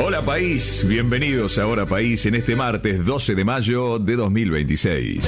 Hola país, bienvenidos a Hora País en este martes 12 de mayo de 2026.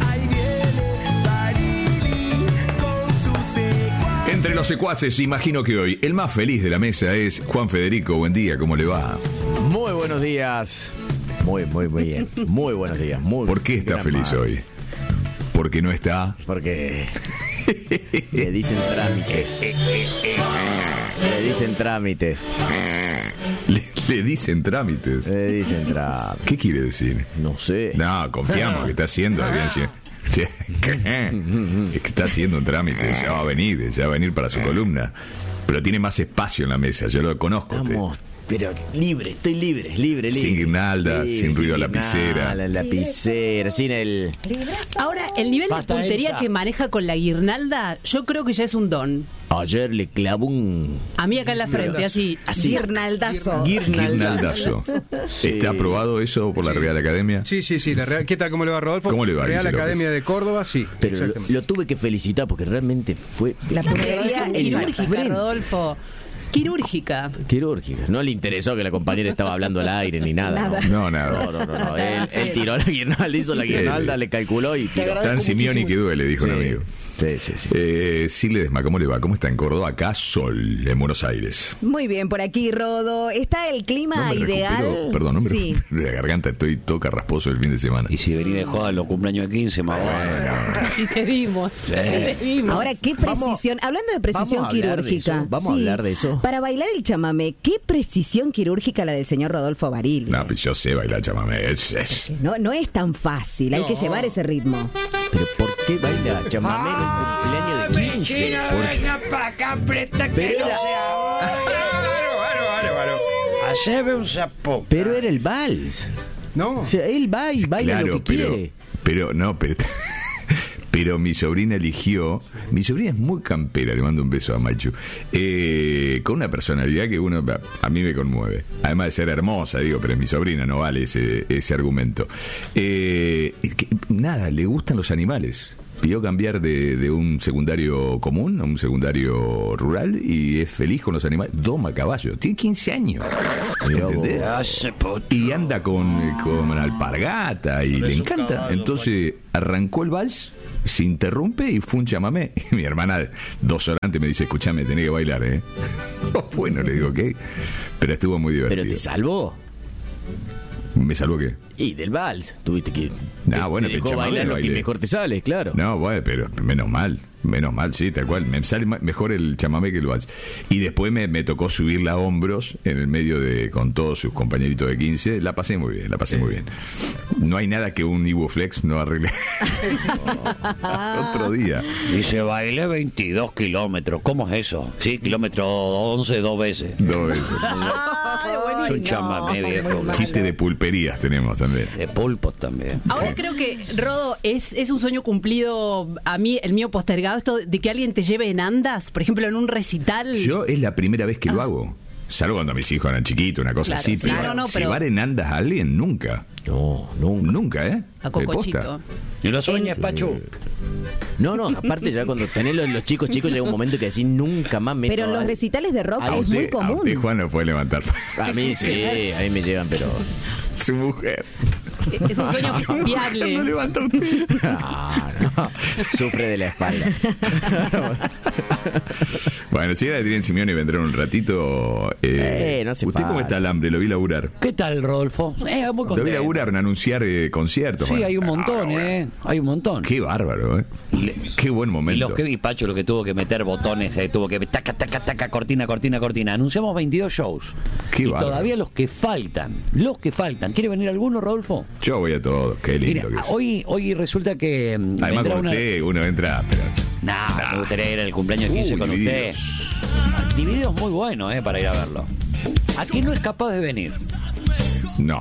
Entre los secuaces, imagino que hoy el más feliz de la mesa es Juan Federico. Buen día, ¿cómo le va? Muy buenos días. Muy bien. Muy buenos días. ¿Por qué está feliz hoy? Porque no está. Porque le dicen trámites. Le dicen trámites. Le dicen trámites. ¿Qué quiere decir? No sé. No, confiamos que está haciendo. Es que está haciendo un trámite. Ya va a venir para su columna. Pero tiene más espacio en la mesa. Yo lo conozco. Vamos. Pero estoy libre. Sin guirnalda, sin ruido a lapicera. Lapicera, sin el... Ahora, el nivel de puntería que maneja con la guirnalda, yo creo que ya es un don. Ayer le clavó un... A mí acá en la frente, así. Guirnaldazo. Sí. ¿Está aprobado eso por la Real Academia? Sí. ¿Qué tal? ¿Cómo le va, Rodolfo? ¿Cómo le va, Real López? Academia de Córdoba, sí. Pero lo tuve que felicitar porque realmente fue... La puntería quirúrgica, Rodolfo. Quirúrgica. No le interesó que la compañera estaba hablando al aire ni nada. No, nada. No. Él tiró la guirnalda, hizo la guirnalda, le calculó y tiró. Tan Simeoni que duele, dijo un amigo. Sí. Ledesma, ¿cómo le va? ¿Cómo está en Córdoba? Acá sol, en Buenos Aires. Muy bien, por aquí, Rodo. Está el clima ideal. Perdón, la garganta, estoy todo carrasposo el fin de semana. Y si venís de joda los cumpleaños de 15, más bueno. Y te vimos. Ahora, qué precisión. Hablando de precisión quirúrgica. Vamos a hablar de eso. Para bailar el chamamé, qué precisión quirúrgica la del señor Rodolfo Barili. No, pues yo sé bailar chamamé. No es tan fácil, hay que llevar ese ritmo. ¿Pero por qué baila chamamé en el cumpleaños de 15? Haceme un sapo. Pero era el vals. No. O sea, él va y baila lo que quiere. Pero mi sobrina eligió. Mi sobrina es muy campera, le mando un beso a Machu. Con una personalidad que a mí me conmueve. Además de ser hermosa, pero mi sobrina no vale ese argumento. Nada, le gustan los animales. Pidió cambiar de un secundario común a un secundario rural y es feliz con los animales. Doma caballo, tiene 15 años. ¿Entendés? Y anda con alpargata y le encanta. Entonces arrancó el vals, se interrumpe y fue un chamamé. Y mi hermana 2 horas antes me dice, escuchame, tenés que bailar, Bueno, le digo, ¿qué? Pero estuvo muy divertido. ¿Pero te salvó? ¿Me salvó qué? Y del vals, tuviste que... Bueno, te dejó bailar lo que mejor te sale, claro. No, bueno, pero menos mal, sí, tal cual. Me sale mejor el chamamé que el vals. Y después me tocó subirla a hombros en el medio con todos sus compañeritos de 15. La pasé muy bien. No hay nada que un Ibuflex no arregle. Otro día. Dice, bailé 22 kilómetros. ¿Cómo es eso? Sí, kilómetro 11 2 veces. Es un chamamé, viejo. Chiste de pulperías tenemos también. De pulpos también. Ahora creo que, Rodo, es un sueño cumplido. A mí, el mío postergado, esto de que alguien te lleve en andas, por ejemplo, en un recital. Yo es la primera vez que lo hago. Salvo cuando mis hijos eran chiquitos, una cosa así. Pero llevar en andas a alguien, nunca. No, nunca. A Cocochito. ¿Y lo sueñas, Pachu? No, aparte ya cuando tenés los chicos llega un momento que decís nunca más meto. Pero en los recitales de rock es muy común. A usted, Juan, no puede levantar. A mí sí, a mí me llevan, pero... Su mujer. Es un sueño viable. No levanta usted. No. Sufre de la espalda. Bueno, si era Adrián Simeoni vendrá un ratito. No hace ¿Usted cómo está el hambre? Lo vi laburar. ¿Qué tal, Rodolfo? Muy contento. Lo vi laburar en anunciar conciertos. Sí, hay un montón, Hay un montón. Qué bárbaro, Qué buen momento. Y Pacho lo que tuvo que meter botones, tuvo que taca, cortina. Anunciamos 22 shows. Qué bárbaro. Todavía los que faltan. ¿Quiere venir alguno, Rodolfo? Yo voy a todos. Qué lindo. Mira, que es. hoy resulta que además con usted uno entra. Me gustaría ir al cumpleaños 15 con usted. Divididos muy bueno, para ir a verlo. ¿A quién no es capaz de venir? No.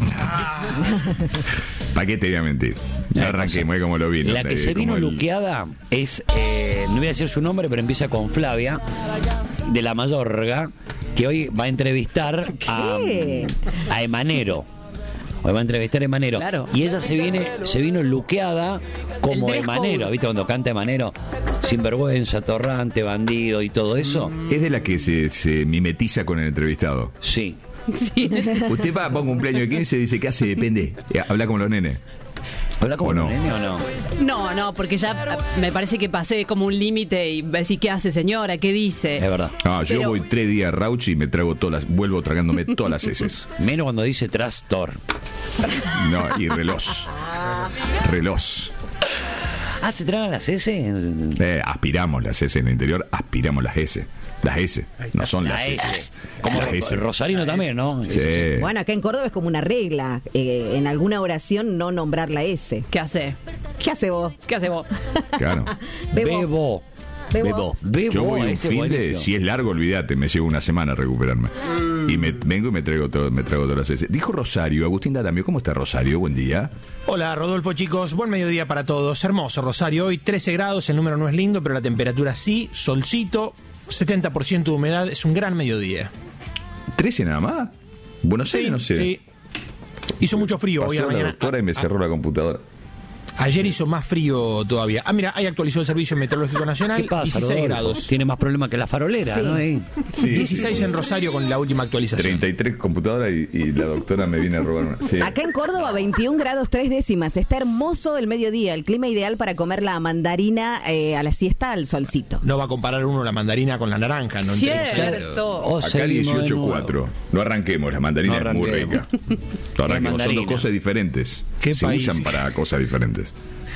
¿Para qué te voy a mentir? No arranquemos como lo vino. La que se vino luqueada es, no voy a decir su nombre, pero empieza con Flavia, de La Mayorga, que hoy va a entrevistar a Emanero. Hoy va a entrevistar a Emanero. Claro. Y ella se vino luqueada como Emanero. ¿Viste cuando canta Emanero? Sinvergüenza, atorrante, bandido y todo eso. Es de la que se mimetiza con el entrevistado. Sí. Sí. Usted va a un cumpleaños de 15 y dice, ¿qué hace? Depende. Habla como los nenes. ¿Habla como ¿O no? un nene o no? No, porque ya me parece que pasé como un límite y decir, ¿qué hace, señora? ¿Qué dice? Es verdad. Ah, yo Pero- voy 3 días a Rauchi y me trago vuelvo tragándome todas las heces. Menos cuando dice trastor. No, y reloj. Ah, ¿se tragan las S? Aspiramos las heces en el interior, aspiramos las S. Las S, no son las La S. S. Como Las S. el Rosarino también, ¿no? Sí. Bueno, acá en Córdoba es como una regla. En alguna oración no nombrar la S. ¿Qué hace? ¿Qué hace vos? ¿Qué hace vos? Claro. Bebo. Bebo. Yo voy un ese fin de, buenísimo. si es largo, olvídate, me llevo una semana a recuperarme. Y vengo y me traigo todas las S. Dijo Rosario, Agustín Datamio, ¿cómo está Rosario? Buen día. Hola Rodolfo, chicos, buen mediodía para todos. Hermoso Rosario, hoy 13 grados, el número no es lindo, pero la temperatura sí, solcito, 70% de humedad, es un gran mediodía. 13 nada más. Buenos Aires, no sé. Sí. Hizo mucho frío hoy a Pasó la la mañana. doctora y me cerró la computadora. Ayer hizo más frío todavía. Ah, mira, ahí actualizó el Servicio Meteorológico Nacional, ¿Qué pasa, 16 Rodolfo? grados. Tiene más problema que la farolera, Sí. ¿no? Ahí. 16 en Rosario con la última actualización. 33 computadoras y la doctora me viene a robar una. Sí. Acá en Córdoba, 21 grados 3 décimas. Está hermoso el mediodía, el clima ideal para comer la mandarina a la siesta al solcito. No va a comparar uno la mandarina con la naranja, ¿no? Cierto. O Acá seguimos de nuevo. 18.4. No arranquemos, la mandarina No es muy arranquemos. rica. No arranquemos, son mandarina. dos cosas diferentes. ¿Qué Se país? usan para cosas diferentes.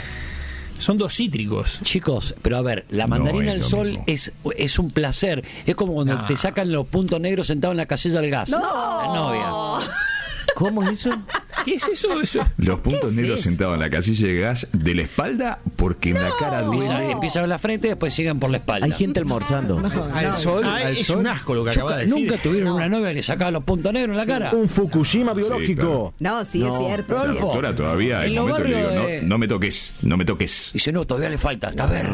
Son dos cítricos. Chicos, pero a ver, la mandarina No al es lo sol mismo. es un placer. Es como cuando No. te sacan los puntos negros sentado en la casilla del gas. La novia. ¿Cómo es eso? ¿Qué es eso? Los puntos es negros eso? sentados en la casilla de gas de la espalda, porque en la cara duele. Empieza por la frente y después siguen por la espalda. Hay gente almorzando. Al sol, Ah, al es sol. un asco lo que acaba de decir. ¿Nunca tuvieron una novia que le sacaba los puntos negros en la cara? Un Fukushima biológico. No, sí, es cierto. La Rodolfo, doctora todavía hay en los momentos que le digo, barrios de- no me toques, no me toques. Dice, no, todavía le falta, está verde.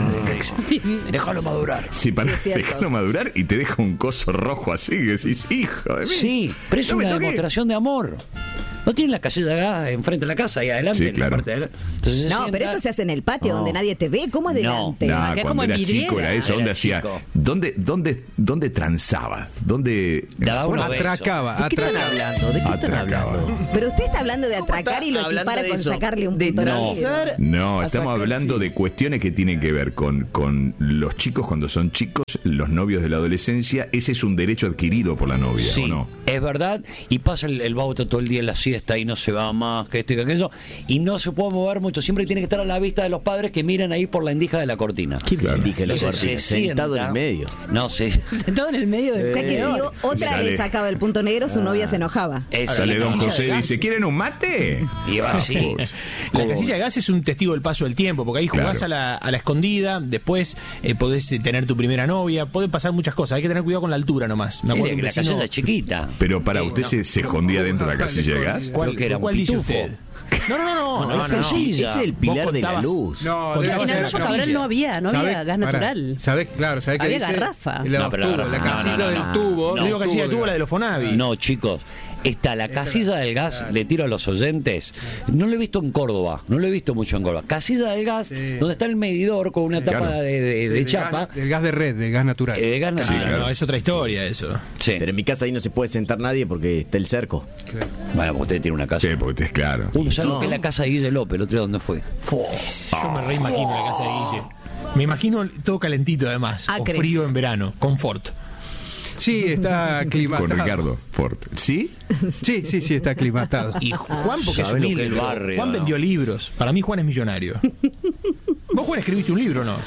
Déjalo madurar. Sí, para Sí, es cierto. dejarlo madurar y te deja un coso rojo así que decís, hijo de mí. Sí, pero es No me una toques. demostración de amor. ¿No tienen la casilla de gas enfrente de la casa y adelante? Sí, en la claro. parte de adelante? Entonces se No, sienta- pero eso se hace en el patio, No. donde nadie te ve. ¿Cómo adelante? Nah, Acá cuando como en era chico vidriera. era eso, Era ¿dónde hacía? chico. ¿Dónde transabas? ¿Dónde Daba unos besos. Atracaba, ¿De qué están atracaba. hablando? ¿De qué están Atracaba. hablando? Pero usted está hablando de atracar y lo hablando equipara de con eso? sacarle un De punto no. negro. No, A estamos sacar, hablando sí. de cuestiones que tienen que ver con los chicos cuando son chicos, los novios de la adolescencia. Ese es un derecho adquirido por la novia, Sí, ¿o no? es verdad, y pasa el bauto todo el día en la siesta y no se va más que esto y que aquello, y no se puede mover mucho, siempre tiene que estar a la vista de los padres que miran ahí por la endija de la cortina. ¿Quién Claro. dije la Entonces, cortina? se Sentado en sienta. el medio. No sé. Sentado en el medio del O sea que si otra Sale. le sacaba el punto negro, su novia se enojaba. Sale la don casilla José de y gas. dice, ¿quieren un mate? Y va así. La casilla de gas es un testigo del paso del tiempo, porque ahí jugás Claro. a la escondida, después podés tener tu primera novia, pueden pasar muchas cosas, hay que tener cuidado con la altura nomás. Me acuerdo de un La vecino- casilla es chiquita. Pero para usted se escondía dentro de la casilla de gas. Creo que era un ¿Cuál dice pitufo. usted? No, es sencilla. Ese es el pilar Vos de la contabas- luz. No, Contabas debe En en ser. la la época casilla. Gabriel no había ¿Sabe? gas natural. ¿Sabés? Claro, ¿sabés qué Había dice? garrafa. El No, pero tubo, garrafa, la casilla no, del tubo. No digo del casilla de tubo, gas. la de los Fonavi. No, chicos. Está la casilla del gas, le tiro a los oyentes. No lo he visto en Córdoba, no lo he visto mucho en Córdoba. Casilla del gas, Sí. donde está el medidor con una tapa Claro. de Del chapa. gas- Del gas de red, del gas natural. De gas Sí, natural. claro. No, es otra historia eso. Sí. Pero en mi casa ahí no se puede sentar nadie porque está el cerco. Bueno, porque usted tiene una casa. Sí, porque usted es claro. Uno sabe lo que es la casa de Guille López, el otro día dónde fue. Yo me reimagino la casa de Guille. Me imagino todo calentito además, o Acres. frío en verano, confort. Sí, está aclimatado. Con Ricardo Ford. ¿Sí? Sí, está aclimatado. Y Juan, porque es ¿Sabe lo humilde, que es el pero barrio, Juan no? vendió libros. Para mí Juan es millonario. ¿Vos, Juan, escribiste un libro o no?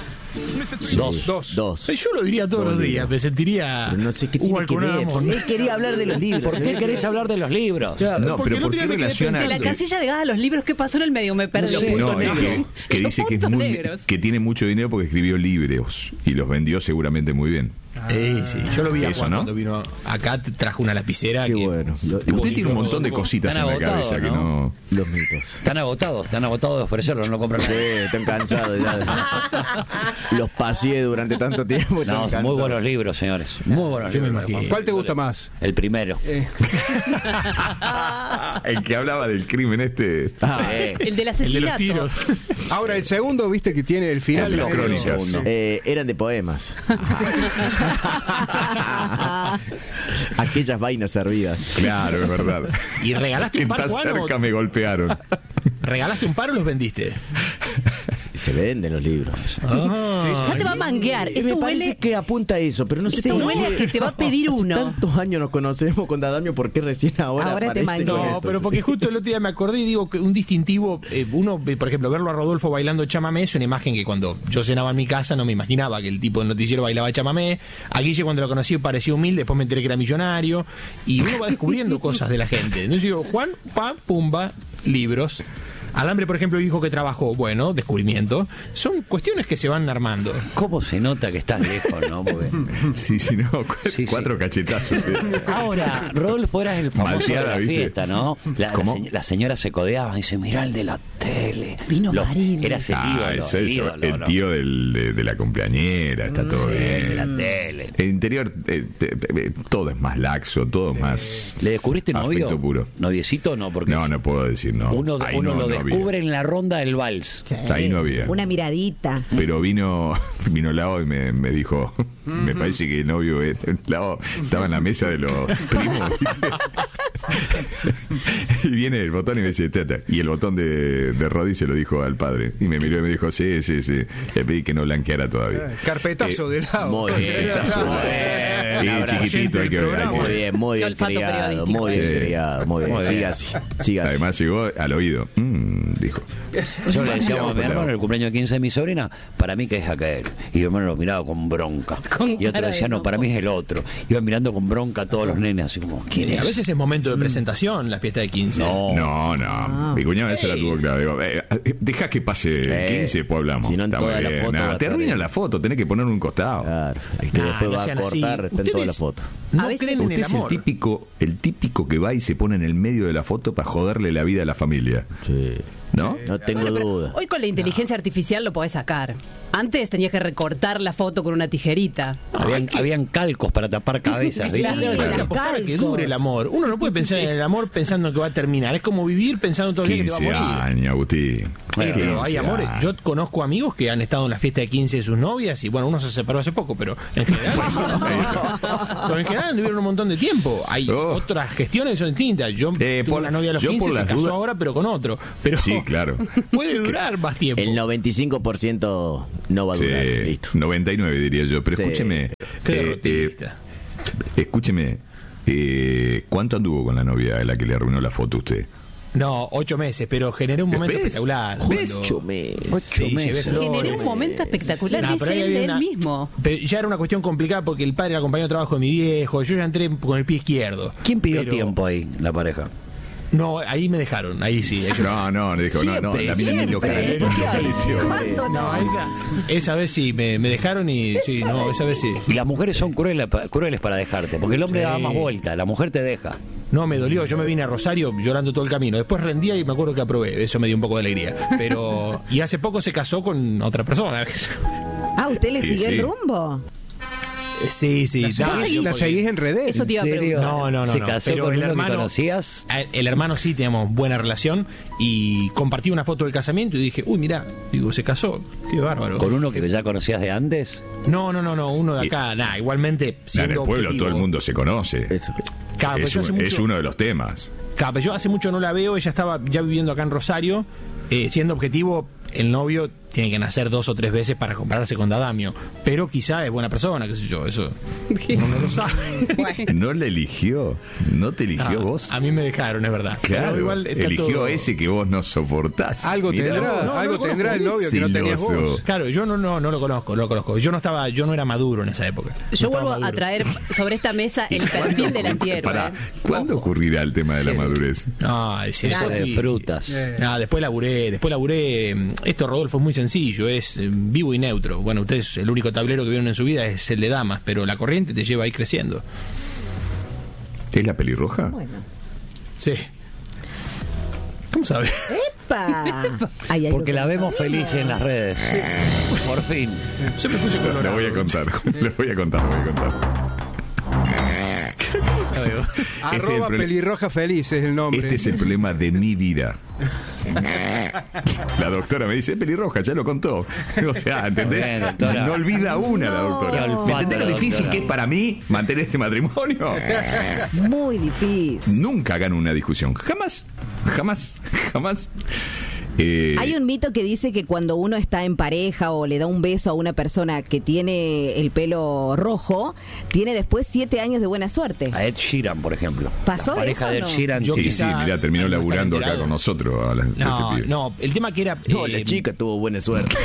Dos. Yo lo diría todos los días, me sentiría Pero no sé qué Hugo tiene que Alconada ver. Mon. Él quería hablar de los libros. ¿Por qué querés hablar de los libros? No, porque pero el ¿por otro qué día me quedé relaciona? De la casilla de gas a los libros, ¿qué pasó en el medio? Me perdí. sé. No, es que Los dice que, es puntos muy, negros. que tiene mucho dinero porque escribió libros y los vendió seguramente muy bien. Sí, yo lo vi a Eso, Juan ¿no? cuando vino acá, trajo una lapicera. Qué que- bueno. Usted tiene un montón de cositas en Están la agotados, cabeza que ¿no? no... Los mitos. Están agotados de ofrecerlo, no lo compran Sí, nadie. están cansados ya. Los paseé durante tanto tiempo. están No, muy cansados. buenos libros, señores. Muy buenos Yo me libros. imagino. ¿Cuál te gusta más? El primero. El que hablaba del crimen este... El del El de los asesinato. tiros. Ahora, el segundo, viste que tiene el final. El de las medio- crónicas. Eran de poemas. Aquellas vainas servidas. Claro, es verdad. ¿Y regalaste un Que par, tan Juan, o- cerca me golpearon. ¿Regalaste un par o los vendiste? Se venden los libros. Ya te va a manguear. Y me Esto parece huele, que apunta a eso, pero no sé. esto huele a que te va a pedir Hace uno. tantos años nos conocemos con Dadamio, ¿por qué recién ahora Ahora te aparece manguea. No, esto? pero porque justo el otro día me acordé y digo que un distintivo, uno, por ejemplo, verlo a Rodolfo bailando chamamé es una imagen que cuando yo cenaba en mi casa no me imaginaba que el tipo del noticiero bailaba chamamé. A Guille cuando lo conocí parecía humilde, después me enteré que era millonario y uno va descubriendo cosas de la gente. Entonces digo, Juan, pa, pumba, libros. Alambre, por ejemplo, dijo que trabajó. Bueno, descubrimiento. Son cuestiones que se van armando. ¿Cómo se nota que estás lejos, no? Porque... Sí, sí, no, Sí, 4 cachetazos. Ahora, Rodolfo eras el famoso Malteada, de la ¿viste? fiesta, ¿no? ¿Cómo? La señora se codeaba y dice, mirá el de la tele. Vino Marín. Eras el ídolo, eso, el ídolo, el ¿no? tío de la cumpleañera, está todo El de bien. la tele. El interior, todo es más laxo, todo es más... ¿Le descubriste novio? Afecto puro. ¿Noviecito o no? Porque No puedo decir no. uno Ahí lo no descubre había. en la ronda del vals. Sí. Ahí no había. Una miradita. Pero vino Lau y me dijo, me parece que el novio Lau estaba en la mesa de los primos, ¿viste? Y viene el botón y me dice, tata. Y el botón de Rodi se lo dijo al padre. Y me miró y me dijo, sí. Le pedí que no blanqueara todavía. Carpetazo de lado. Muy bien. Sí, Un abrazo. chiquitito hay que ver. Muy bien Olfato criado, periodístico. muy bien Sí. criado, muy bien. Muy Siga bien. así, siga así. Además llegó al oído. Dijo. Yo le decía a mi Pero- hermano en el cumpleaños de 15 de mi sobrina, para mí que es aquel. Y mi hermano lo miraba con bronca. Con Y otro cara de decía, no, para mí es el otro. Iba mirando con bronca a todos los nenes, así como, ¿quién Y es? a veces es momento de presentación, la fiesta de 15. No. Mi cuñado eso la tuvo claro. Digo, deja que pase 15, después hablamos. Si no, en Está toda la bien. foto va a Te estar arruina bien. la foto, tenés que poner un costado. Claro, el que Nah, después no va a sean así. cortar está en toda la Ustedes- foto. No A veces- creen en Usted el es el amor. típico que va y se pone en el medio de la foto para joderle la vida a la familia. Sí. ¿No? No tengo Bueno, pero duda. hoy con la inteligencia artificial lo podés sacar. Antes tenías que recortar la foto con una tijerita. Habían calcos para tapar cabezas, ¿viste? Claro. Hay que Claro. apostar a que Calcos. dure el amor. Uno no puede pensar en el amor pensando que va a terminar. Es como vivir pensando todo el día que te 15 va a morir. años, Agustín. Pero hay 15 amores. años. Yo conozco amigos que han estado en la fiesta de 15 de sus novias y bueno, uno se separó hace poco, pero en general, pero en general tuvieron un montón de tiempo. Hay otras gestiones que son distintas. Yo tuve por- una novia a los yo 15, por se las casó dudas- ahora, pero con otro. Pero Sí, claro. puede durar más tiempo. El 95% no va a Sí, durar. Listo. 99 diría yo. Pero Sí. escúcheme. Qué derrotista. Escúcheme. ¿Cuánto anduvo con la novia a la que le arruinó la foto a usted? No, 8 meses, pero generé un momento ¿Ves? espectacular. ¿Ves? Cuando- 8 meses. Sí, llevé flores. Generó un momento espectacular, Nah, pero ahí dice él había de él una- mismo. Pero ya era una cuestión complicada porque el padre era compañero de trabajo de mi viejo. Yo ya entré con el pie izquierdo. ¿Quién pidió Pero- tiempo ahí, la pareja? No, ahí me dejaron. Ahí sí. ahí yo- No, le dijo, no, la mina ni lo localizó. No, esa vez sí, me dejaron y sí, no, esa vez sí. Y las mujeres son crueles para dejarte, porque el hombre Sí. da más vuelta, la mujer te deja. No, me dolió. Yo me vine a Rosario llorando todo el camino. Después rendía y me acuerdo que aprobé. Eso me dio un poco de alegría. Pero. Y hace poco se casó con otra persona. Ah, ¿usted le Sí, sigue sí. el rumbo? Sí. ¿La seguís en redes? Eso te iba a preguntar. No. ¿Se casó Pero con el uno que hermano, conocías? el hermano sí teníamos buena relación y compartí una foto del casamiento y dije, uy, mirá, digo, se casó, qué bárbaro. ¿Con uno que ya conocías de antes? No, uno de acá, nada, igualmente En siendo el pueblo objetivo. todo el mundo se conoce. Eso. Claro, pero yo hace mucho- Es uno de los temas. Claro, pero yo hace mucho no la veo, ella estaba ya viviendo acá en Rosario, siendo objetivo, el novio tiene que nacer 2 o 3 veces para compararse con Dadamio, pero quizá es buena persona, qué sé yo, eso uno no lo sabe. No le eligió. No te eligió Ah, vos. A mí me dejaron, es verdad. Claro, Pero igual está eligió todo- ese que vos no soportás. Algo Mirá tendrá, vos. no algo lo conozco. tendrá el novio que no tenías Celoso. vos. Claro, yo no lo conozco. Yo no era maduro en esa época. Yo No estaba vuelvo a maduro. traer sobre esta mesa el perfil del antihéroe. Pará, ¿eh? ¿cuándo Ojo. ocurrirá el tema de la madurez? No, sí, Eso de sí. frutas. No, después laburé. Esto, Rodolfo, es muy sencillo, es vivo y neutro. Bueno, ustedes el único tablero que vieron en su vida es el de damas, pero la corriente te lleva ahí creciendo. ¿Es la pelirroja? Bueno. Sí. ¿Cómo sabes? ¡Epa! Hay algo Porque que la no vemos sabemos. feliz en las redes. Por fin. Yo me puse Le colorado. voy a contar. veo. Arroba pelirroja feliz es el nombre. Este es el problema de mi vida. La doctora me dice, pelirroja, ya lo contó. O sea, ¿entendés? Bien, doctora. No olvida una la doctora. Qué olfato, ¿Me entendés lo la difícil doctora. que es para mí mantener este matrimonio? Muy difícil. Nunca gano una discusión. Jamás. Jamás. Jamás. Hay un mito que dice que cuando uno está en pareja o le da un beso a una persona que tiene el pelo rojo, tiene después 7 años de buena suerte. A Ed Sheeran, por ejemplo. ¿Pasó la pareja eso de o Ed no? Sheeran. Yo Sí, quizás- sí, mirá, terminó no está laburando acá enterado. con nosotros. No, este pibe. no, el tema que era... No, la chica tuvo buena suerte.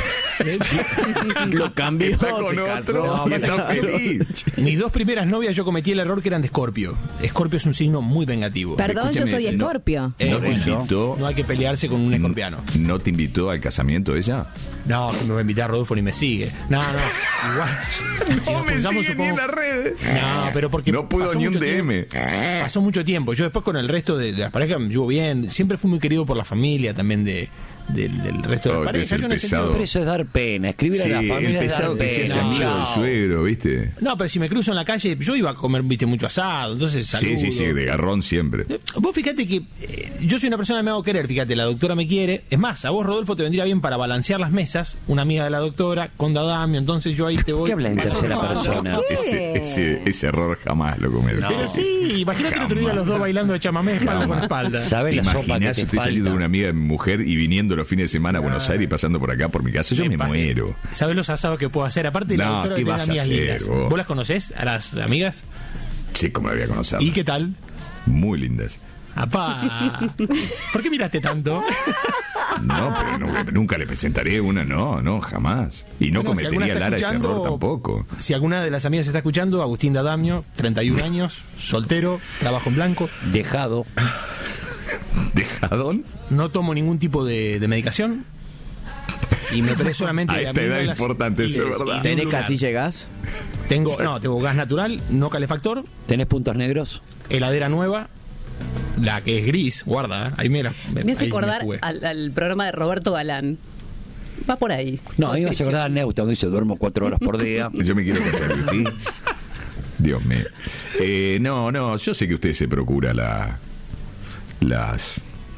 Lo cambió, Está con se otro casó. y está feliz. Mis 2 primeras novias yo cometí el error que eran de Escorpio. Escorpio es un signo muy vengativo. Perdón, yo Escúchame, soy no- Escorpio. ¿No te eso. invitó? No hay que pelearse con un escorpiano. ¿No te invitó al casamiento ella? No, me va a invitar Rodolfo ni me sigue. No, igual. Si nos cruzamos, supongo- redes. No, pero porque No pudo pasó ni un mucho tiempo. DM. Pasó mucho tiempo. Yo después con el resto de las parejas me llevo bien. Siempre fui muy querido por la familia también del resto de Oh, las que es parejas. el Yo en ese pesado. sentido- Pero eso es dar pena. Escribir Sí, a la familia el es dar pesado que se pena. hace amigo del Chao. suegro, ¿viste? No, pero si me cruzo en la calle, yo iba a comer, viste, mucho asado, entonces saludo. Sí, de garrón siempre. Vos fíjate que yo soy una persona que me hago querer, fíjate, la doctora me quiere. Es más, a vos, Rodolfo, te vendría bien para balancear las mesas, una amiga de la doctora, con Dadamio, entonces yo ahí te voy... ¿Qué habla en tercera No, persona? ¿qué? Ese error jamás lo cometo. Pero sí, imagínate el otro día los dos bailando de chamamé espalda con espalda. ¿Sabes ¿Te la sopa que imaginás te usted saliendo falta? de una amiga de mi mujer y viniendo los fines de semana a Buenos Aires y pasando por acá por mi casa? Yo me muero. ¿Sabés los asados que puedo hacer? Aparte de la No, doctora ¿qué que tiene vas a amigas hacer, lindas. vos? ¿Vos las conocés a las amigas? Sí, como la voy a conocer. ¿Y qué tal? Muy lindas. ¡Apá! ¿Por qué miraste tanto? No, pero nunca le presentaré una, no, jamás. Y no Bueno, si alguna cometería está Lara ese escuchando, error tampoco. Si alguna de las amigas está escuchando, Agustín Dadamio, 31 años, soltero, trabajo en blanco, Dejado. ¿Dejadón? no tomo ningún tipo de medicación y me operé solamente A de esta edad amígdalas importante, y- eso es y verdad. de un ¿Tenés lunar. casilla de gas? Tengo gas natural, no calefactor, ¿Tenés puntos negros? heladera nueva, la que es gris, guarda, ahí Me hace ahí acordar jugué. al programa de Roberto Galán. Va por ahí. No, a mí me hace acordar a Neusta, donde dice duermo 4 horas por día. Yo me quiero casar de ti. Dios mío. No, yo sé que usted se procura las...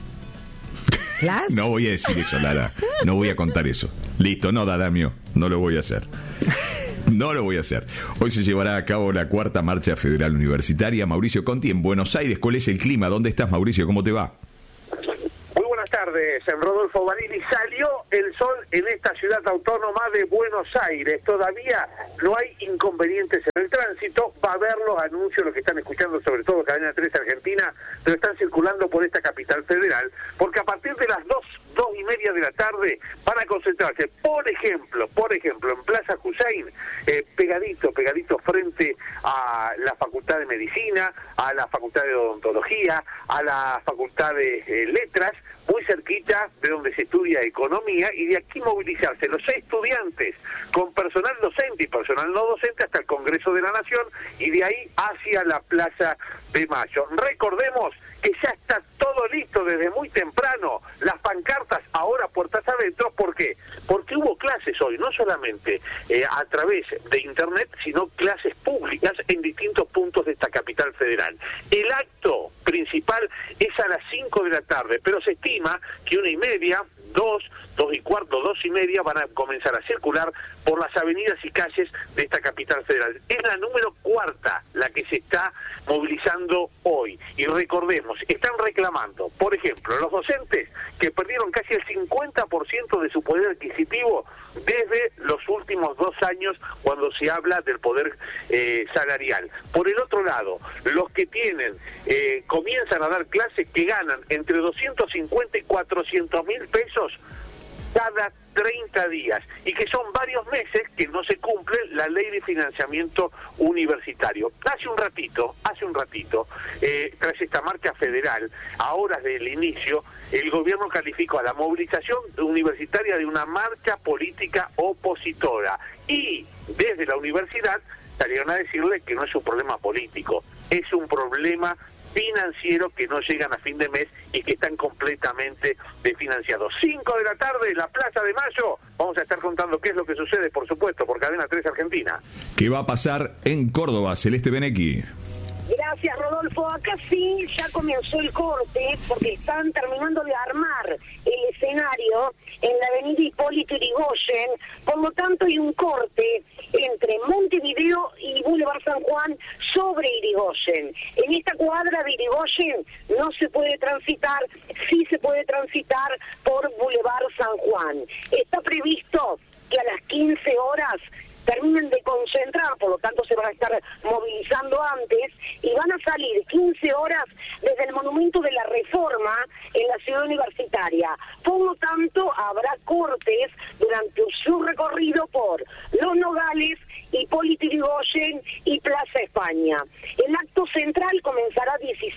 ¿Las? No voy a decir eso, Lara. No voy a contar eso. Listo, no, Dadamio. No lo voy a hacer. No lo voy a hacer. Hoy se llevará a cabo la 4ª Marcha Federal Universitaria. Mauricio Conti en Buenos Aires. ¿Cuál es el clima? ¿Dónde estás, Mauricio? ¿Cómo te va? Muy buenas tardes, en Rodolfo Barili. Salió el sol en esta ciudad autónoma de Buenos Aires. Todavía no hay inconvenientes en el tránsito. Va a haber los anuncios, los que están escuchando, sobre todo Cadena 3 Argentina, pero están circulando por esta capital federal, porque a partir de las 2:30 de la tarde van a concentrarse, por ejemplo, en Plaza Hussein, pegadito frente a la Facultad de Medicina, a la Facultad de Odontología, a la Facultad de Letras, muy cerquita de donde se estudia economía, y de aquí movilizarse los estudiantes con personal docente y personal no docente hasta el Congreso de la Nación, y de ahí hacia la Plaza de Mayo. Recordemos que ya está todo listo desde muy temprano, las pancartas ahora puertas adentro. ¿Por qué? Porque hubo clases hoy, no solamente a través de internet, sino clases públicas en distintos puntos de esta capital federal. El acto principal es a las 5 de la tarde, pero se estima que 1:30, 2:15, 2:30 van a comenzar a circular por las avenidas y calles de esta capital federal. Es la número 4ª la que se está movilizando hoy. Y recordemos, están reclamando, por ejemplo, los docentes que perdieron casi el 50% de su poder adquisitivo desde los últimos 2 años cuando se habla del poder salarial. Por el otro lado, los que comienzan a dar clases que ganan entre 250 y 400 mil pesos cada 30 días, y que son varios meses que no se cumple la ley de financiamiento universitario. Hace un ratito, tras esta marcha federal, a horas del inicio, el gobierno calificó a la movilización universitaria de una marcha política opositora, y desde la universidad salieron a decirle que no es un problema político, es un problema financiero, que no llegan a fin de mes y que están completamente desfinanciados. 5 de la tarde, la Plaza de Mayo. Vamos a estar contando qué es lo que sucede, por supuesto, por Cadena 3 Argentina. ¿Qué va a pasar en Córdoba, Celeste Benecchi? Gracias. Gracias, Rodolfo. Acá sí ya comenzó el corte porque están terminando de armar el escenario en la avenida Hipólito Yrigoyen. Por lo tanto, hay un corte entre Montevideo y Boulevard San Juan sobre Yrigoyen. En esta cuadra de Yrigoyen no se puede transitar, sí se puede transitar por Boulevard San Juan. Está previsto que a las 15 horas terminen de concentrar, por lo tanto se van a estar movilizando antes y van a salir 15 horas desde el Monumento de la Reforma en la Ciudad Universitaria. Por lo tanto, habrá cortes durante su recorrido por Los Nogales, Hipólito Yrigoyen y Plaza España. El acto central comenzará a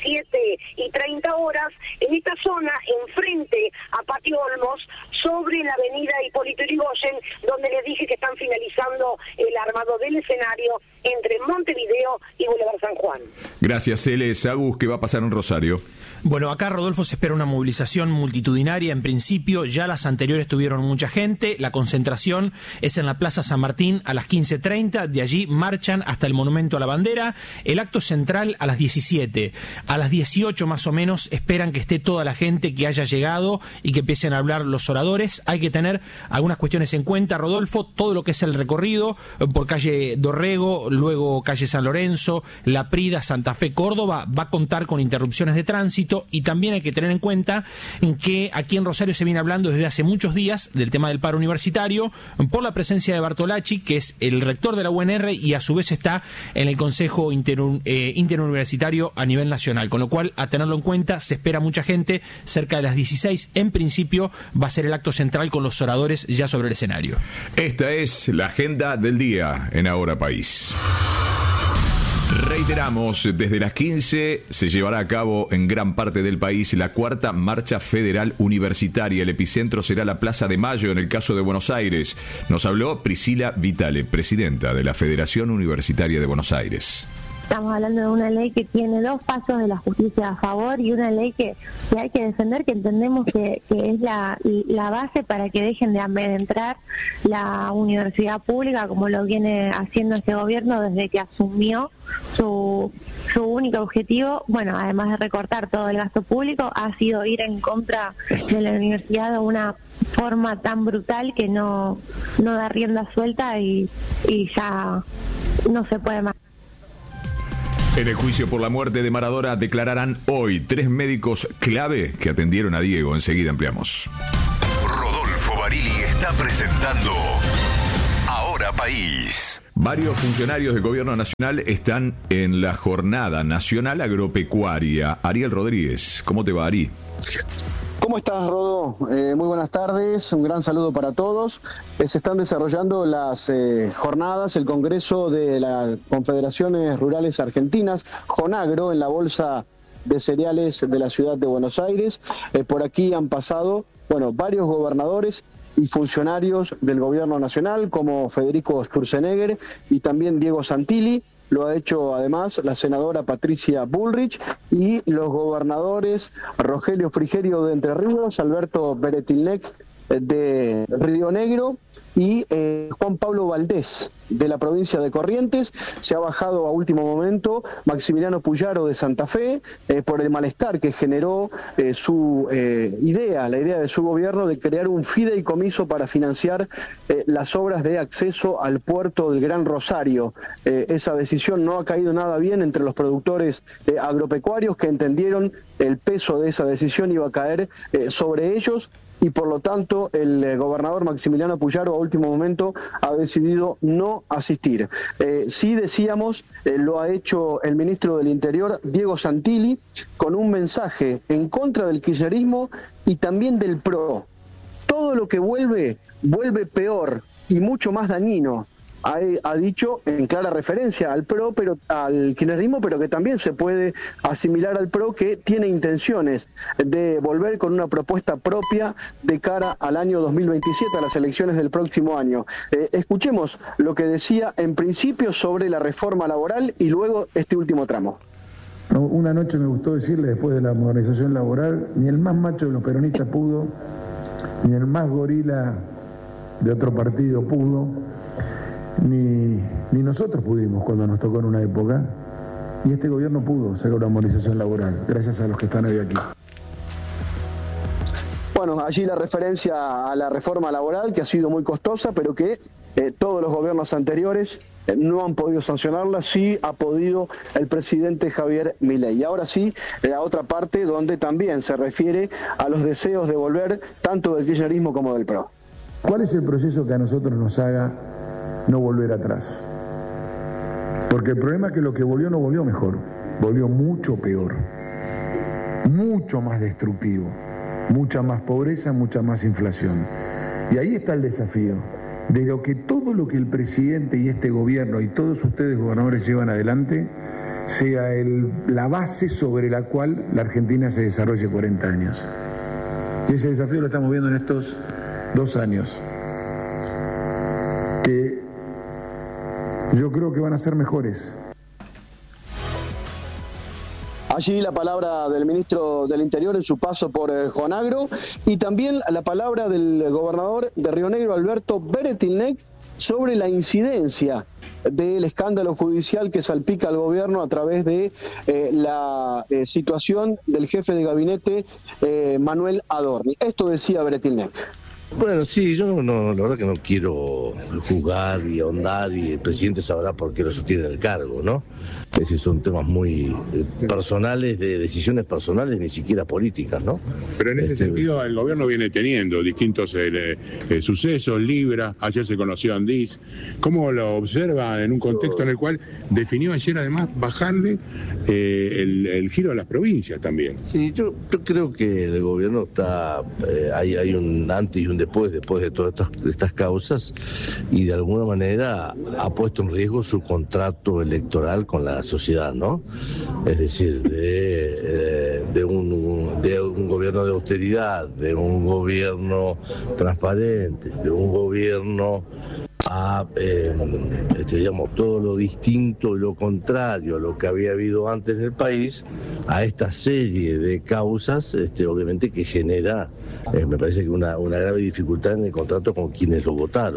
17:30 horas en esta zona, enfrente a Patio Olmos, sobre la avenida Hipólito Yrigoyen, donde les dije que están finalizando el armado del escenario entre Montevideo y Boulevard San Juan. Gracias, Celes. Agus, ¿qué va a pasar en Rosario? Bueno, acá, Rodolfo, se espera una movilización multitudinaria. En principio, ya las anteriores tuvieron mucha gente. La concentración es en la Plaza San Martín a las 15:30. De allí marchan hasta el Monumento a la Bandera. El acto central a las 17. A las 18 más o menos esperan que esté toda la gente que haya llegado y que empiecen a hablar los oradores. Hay que tener algunas cuestiones en cuenta, Rodolfo. Todo lo que es el recorrido por calle Dorrego, luego calle San Lorenzo, La Prida, Santa Fe, Córdoba, va a contar con interrupciones de tránsito. Y también hay que tener en cuenta que aquí en Rosario se viene hablando desde hace muchos días del tema del paro universitario por la presencia de Bartolacci, que es el rector de la UNR y a su vez está en el Consejo Interuniversitario a nivel nacional, con lo cual a tenerlo en cuenta. Se espera mucha gente. Cerca de las 16 en principio va a ser el acto central con los oradores ya sobre el escenario. Esta es la agenda del día en Ahora País. Reiteramos, desde las 15 se llevará a cabo en gran parte del país la cuarta marcha federal universitaria. El epicentro será la Plaza de Mayo en el caso de Buenos Aires. Nos habló Priscila Vitale, presidenta de la Federación Universitaria de Buenos Aires. Estamos hablando de una ley que tiene dos pasos de la justicia a favor y una ley que hay que defender, que entendemos que es la base para que dejen de amedrentar la universidad pública, como lo viene haciendo este gobierno desde que asumió su único objetivo, bueno, además de recortar todo el gasto público, ha sido ir en contra de la universidad de una forma tan brutal que no da rienda suelta y ya no se puede más. En el juicio por la muerte de Maradona declararán hoy 3 médicos clave que atendieron a Diego. Enseguida ampliamos. Rodolfo Barili está presentando Ahora País. Varios funcionarios del Gobierno Nacional están en la Jornada Nacional Agropecuaria. Ariel Rodríguez, ¿cómo te va, Ari? ¿Cómo estás, Rodo? Muy buenas tardes, un gran saludo para todos. Se están desarrollando las jornadas, el Congreso de las Confederaciones Rurales Argentinas, JONAGRO, en la Bolsa de Cereales de la Ciudad de Buenos Aires. Por aquí han pasado, varios gobernadores y funcionarios del Gobierno Nacional, como Federico Sturzenegger y también Diego Santilli. Lo ha hecho además la senadora Patricia Bullrich y los gobernadores Rogelio Frigerio de Entre Ríos, Alberto Beretilnec de Río Negro y Juan Pablo Valdés de la provincia de Corrientes. Se ha bajado a último momento Maximiliano Puyaro de Santa Fe por el malestar que generó su idea, la idea de su gobierno de crear un fideicomiso para financiar las obras de acceso al puerto del Gran Rosario. Esa decisión no ha caído nada bien entre los productores agropecuarios, que entendieron el peso de esa decisión iba a caer sobre ellos. Y por lo tanto el gobernador Maximiliano Puyaro a último momento ha decidido no asistir. Sí decíamos, lo ha hecho el ministro del Interior, Diego Santilli, con un mensaje en contra del kirchnerismo y también del PRO. Todo lo que vuelve peor y mucho más dañino. Ha dicho en clara referencia al PRO, pero al kirchnerismo, pero que también se puede asimilar al PRO, que tiene intenciones de volver con una propuesta propia de cara al año 2027, a las elecciones del próximo año. Escuchemos lo que decía en principio sobre la reforma laboral y luego este último tramo. Una noche me gustó decirle, después de la modernización laboral, ni el más macho de los peronistas pudo, ni el más gorila de otro partido pudo, ni nosotros pudimos cuando nos tocó en una época, Y este gobierno pudo sacar una armonización laboral, gracias a los que están hoy aquí. Bueno, allí la referencia a la reforma laboral, que ha sido muy costosa, pero que todos los gobiernos anteriores no han podido sancionarla, sí ha podido el presidente Javier Milei. Y ahora sí, a otra parte donde también se refiere a los deseos de volver tanto del kirchnerismo como del PRO. ¿Cuál es el proceso que a nosotros nos haga no volver atrás? Porque el problema es que lo que volvió no volvió mejor, volvió mucho peor, mucho más destructivo, mucha más pobreza, mucha más inflación. Y ahí está el desafío, de todo lo que el presidente y este gobierno y todos ustedes gobernadores llevan adelante, sea la base sobre la cual la Argentina se desarrolle 40 años. Y ese desafío lo estamos viendo en estos 2 años, que yo creo que van a ser mejores. Allí la palabra del ministro del Interior en su paso por Juanagro, y también la palabra del gobernador de Río Negro, Alberto Beretilnec, sobre la incidencia del escándalo judicial que salpica al gobierno a través de la situación del jefe de gabinete Manuel Adorni. Esto decía Beretilnec. Bueno, sí, yo no, la verdad que no quiero juzgar y ahondar, y el presidente sabrá por qué lo sostiene el cargo, ¿no? Esos son temas muy personales, de decisiones personales, ni siquiera políticas, ¿no? Pero en ese sentido el gobierno viene teniendo distintos sucesos, Libra, ayer se conoció Andís. ¿Cómo lo observa en un contexto en el cual definió ayer además bajarle el giro a las provincias también? Sí, yo creo que el gobierno está, hay un antes y un después de todas estas causas, y de alguna manera ha puesto en riesgo su contrato electoral con la sociedad, ¿no? Es decir, de un gobierno de austeridad, de un gobierno transparente, de un gobierno a, digamos, todo lo distinto y lo contrario a lo que había habido antes en el país, a esta serie de causas, obviamente que genera, me parece que una grave dificultad en el contrato con quienes lo votaron.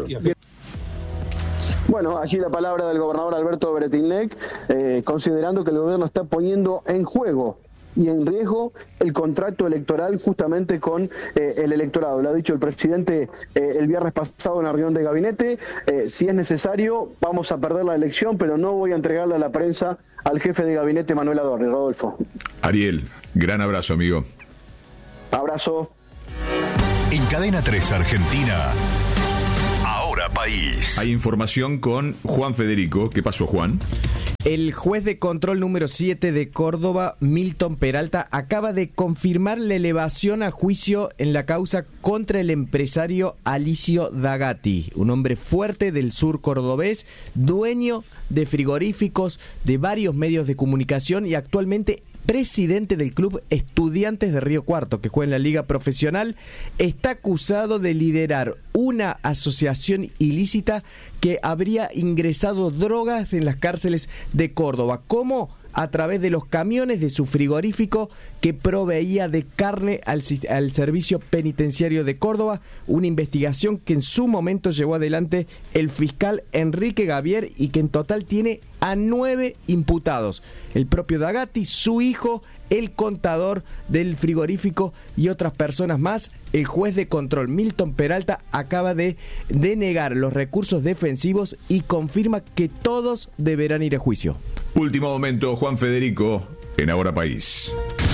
Bueno, allí la palabra del gobernador Alberto Beretilnec, considerando que el gobierno está poniendo en juego y en riesgo el contrato electoral justamente con el electorado. Lo ha dicho el presidente el viernes pasado en la reunión de gabinete. Si es necesario, vamos a perder la elección, pero no voy a entregarle a la prensa al jefe de gabinete Manuel Adorni. Rodolfo. Ariel, gran abrazo, amigo. Abrazo. En Cadena 3 Argentina, Ahora País. Hay información con Juan Federico. ¿Qué pasó, Juan? El juez de control número 7 de Córdoba, Milton Peralta, acaba de confirmar la elevación a juicio en la causa contra el empresario Alicio Dagatti, un hombre fuerte del sur cordobés, dueño de frigoríficos, de varios medios de comunicación y actualmente presidente del club Estudiantes de Río Cuarto, que juega en la liga profesional. Está acusado de liderar una asociación ilícita que habría ingresado drogas en las cárceles de Córdoba. ¿Cómo? A través de los camiones de su frigorífico que proveía de carne al servicio penitenciario de Córdoba, una investigación que en su momento llevó adelante el fiscal Enrique Gavier y que en total tiene a 9 imputados. El propio Dagatti, su hijo, el contador del frigorífico y otras personas más. El juez de control Milton Peralta acaba de denegar los recursos defensivos y confirma que todos deberán ir a juicio. Último momento, Juan Federico, en Ahora País.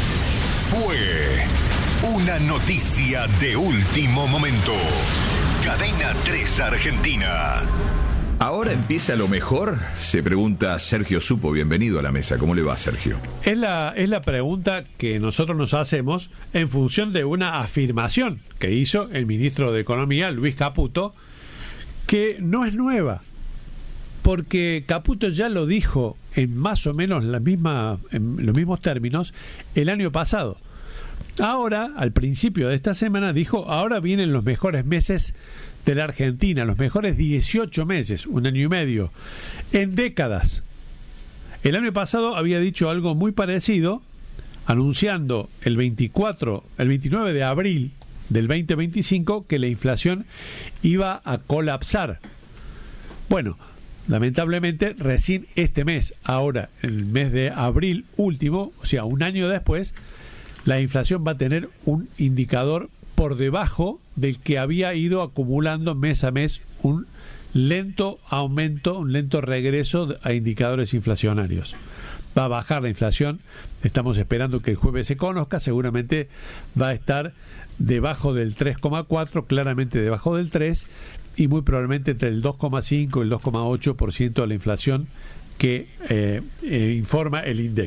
Fue una noticia de último momento. Cadena 3 Argentina. ¿Ahora empieza lo mejor? Se pregunta Sergio Supo. Bienvenido a la mesa. ¿Cómo le va, Sergio? Es la pregunta que nosotros nos hacemos en función de una afirmación que hizo el ministro de Economía, Luis Caputo, que no es nueva, porque Caputo ya lo dijo en más o menos en los mismos términos el año pasado. Ahora, al principio de esta semana, dijo: ahora vienen los mejores meses de la Argentina, los mejores 18 meses, un año y medio, en décadas. El año pasado había dicho algo muy parecido, anunciando el 29 de abril del 2025 que la inflación iba a colapsar. Bueno, lamentablemente, recién este mes, ahora, en el mes de abril último, o sea, un año después, la inflación va a tener un indicador por debajo del que había ido acumulando mes a mes un lento aumento, un lento regreso a indicadores inflacionarios. Va a bajar la inflación, estamos esperando que el jueves se conozca, seguramente va a estar debajo del 3,4, claramente debajo del 3, y muy probablemente entre el 2,5 y el 2,8% de la inflación que informa el INDEC.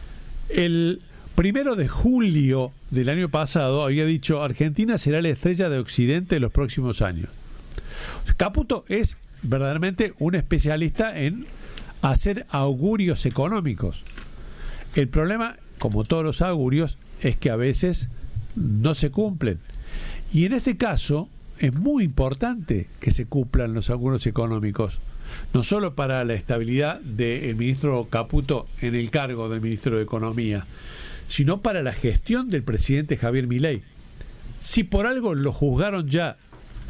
El 1 de julio del año pasado había dicho: Argentina será la estrella de Occidente en los próximos años. Caputo es verdaderamente un especialista en hacer augurios económicos. El problema, como todos los augurios, es que a veces no se cumplen. Y en este caso es muy importante que se cumplan los augurios económicos, no solo para la estabilidad del ministro Caputo en el cargo del ministro de Economía, sino para la gestión del presidente Javier Milei. Si por algo lo juzgaron ya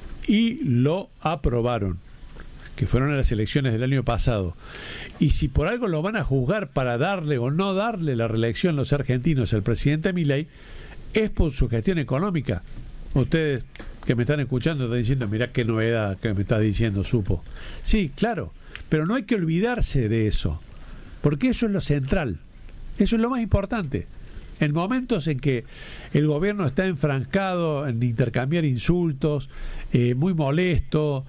y lo aprobaron, que fueron a las elecciones del año pasado, y si por algo lo van a juzgar para darle o no darle la reelección los argentinos al presidente Milei, es por su gestión económica. Ustedes que me están escuchando están diciendo: mirá qué novedad que me está diciendo Supo. Sí, claro, pero no hay que olvidarse de eso, porque eso es lo central, eso es lo más importante. En momentos en que el gobierno está enfrascado en intercambiar insultos, muy molesto,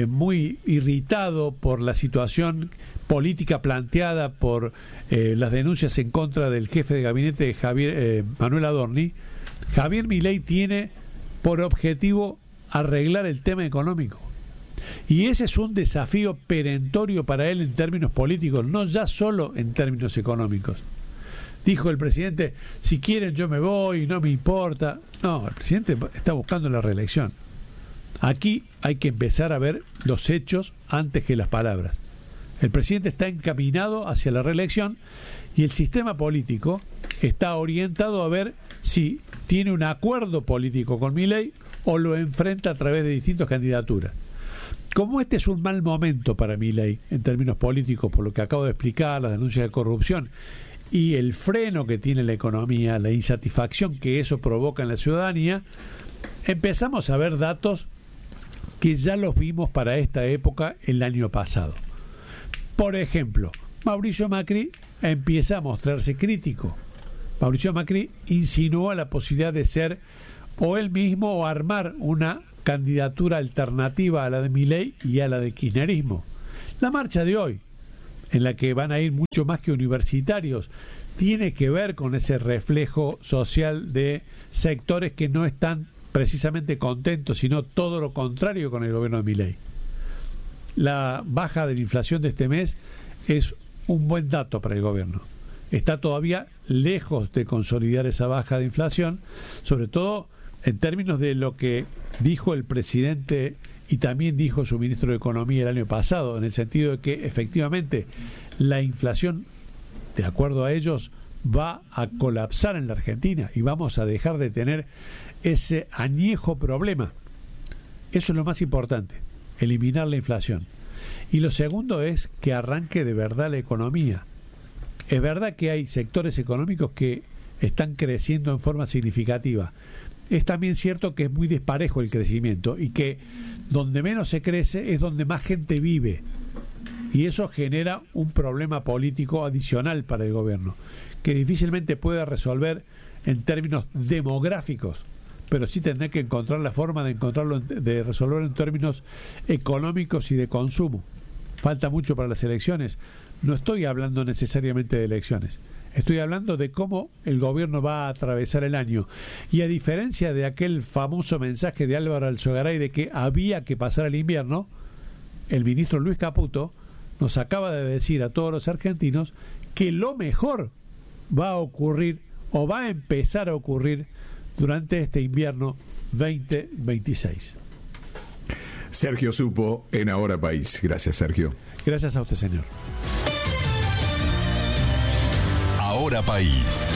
muy irritado por la situación política planteada por las denuncias en contra del jefe de gabinete de Manuel Adorni, Javier Milei tiene por objetivo arreglar el tema económico. Y ese es un desafío perentorio para él en términos políticos, no ya solo en términos económicos. Dijo el presidente: si quieren yo me voy, no me importa. No, el presidente está buscando la reelección. Aquí hay que empezar a ver los hechos antes que las palabras. El presidente está encaminado hacia la reelección y el sistema político está orientado a ver si tiene un acuerdo político con Milei o lo enfrenta a través de distintas candidaturas. Como este es un mal momento para Milei en términos políticos, por lo que acabo de explicar, las denuncias de corrupción y el freno que tiene la economía, la insatisfacción que eso provoca en la ciudadanía, empezamos a ver datos que ya los vimos para esta época el año pasado. Por ejemplo, Mauricio Macri empieza a mostrarse crítico. Mauricio Macri insinuó la posibilidad de ser o él mismo o armar una candidatura alternativa a la de Milei y a la del kirchnerismo. La marcha de hoy, en la que van a ir mucho más que universitarios, tiene que ver con ese reflejo social de sectores que no están precisamente contentos, sino todo lo contrario con el gobierno de Milei. La baja de la inflación de este mes es un buen dato para el gobierno. Está todavía lejos de consolidar esa baja de inflación, sobre todo en términos de lo que dijo el presidente y también dijo su ministro de Economía el año pasado, en el sentido de que efectivamente la inflación, de acuerdo a ellos, va a colapsar en la Argentina y vamos a dejar de tener ese añejo problema. Eso es lo más importante, eliminar la inflación. Y lo segundo es que arranque de verdad la economía. Es verdad que hay sectores económicos que están creciendo en forma significativa. Es también cierto que es muy disparejo el crecimiento y que donde menos se crece es donde más gente vive. Y eso genera un problema político adicional para el gobierno, que difícilmente pueda resolver en términos demográficos, pero sí tendrá que encontrar la forma de resolverlo en términos económicos y de consumo. Falta mucho para las elecciones. No estoy hablando necesariamente de elecciones. Estoy hablando de cómo el gobierno va a atravesar el año. Y a diferencia de aquel famoso mensaje de Álvaro Alzogaray de que había que pasar el invierno, el ministro Luis Caputo nos acaba de decir a todos los argentinos que lo mejor va a ocurrir o va a empezar a ocurrir durante este invierno 2026. Sergio Supo en Ahora País. Gracias, Sergio. Gracias a usted, señor. Ahora País.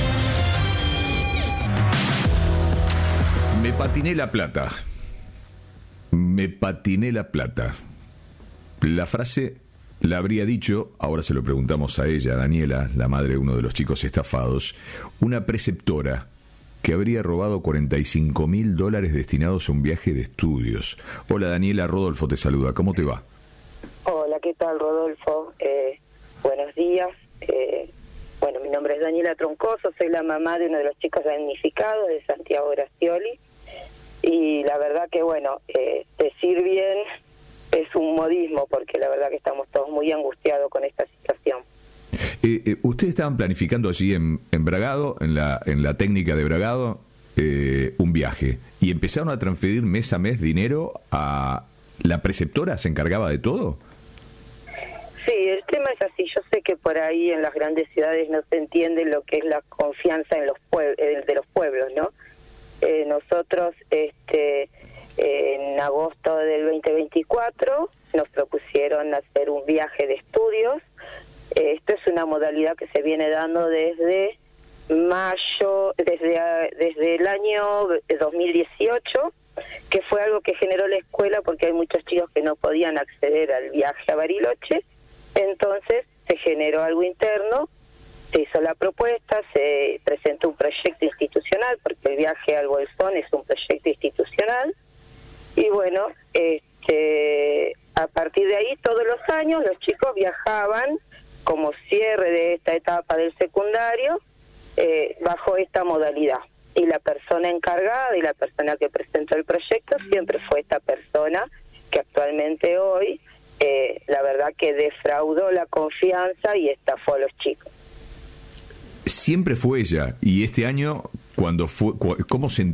Me patiné la plata. Me patiné la plata. La frase la habría dicho, ahora se lo preguntamos a ella, Daniela, la madre de uno de los chicos estafados, una preceptora que habría robado $45.000 destinados a un viaje de estudios. Hola Daniela, Rodolfo te saluda, ¿cómo te va? Hola, ¿qué tal Rodolfo? Buenos días. Bueno, mi nombre es Daniela Troncoso, soy la mamá de uno de los chicos damnificados de Santiago Gracioli. Y la verdad que, bueno, decir bien es un modismo, porque la verdad que estamos todos muy angustiados con esta situación. ¿Ustedes estaban planificando allí en Bragado, en la técnica de Bragado, un viaje, y empezaron a transferir mes a mes dinero a la preceptora? ¿Se encargaba de todo? Sí, el tema es así. Yo sé que por ahí en las grandes ciudades no se entiende lo que es la confianza en de los pueblos, ¿no? Nosotros, en agosto del 2024, nos propusieron hacer un viaje de estudios. Esto es una modalidad que se viene dando desde mayo, desde el año 2018, que fue algo que generó la escuela porque hay muchos chicos que no podían acceder al viaje a Bariloche. Entonces se generó algo interno, se hizo la propuesta, se presentó un proyecto institucional, porque el viaje al Bolsón es un proyecto institucional, y bueno, a partir de ahí todos los años los chicos viajaban como cierre de esta etapa del secundario bajo esta modalidad, y la persona encargada y la persona que presentó el proyecto siempre fue esta persona que actualmente hoy la verdad que defraudó la confianza y estafó a los chicos. Siempre fue ella, y este año, cuando fue, ¿cómo se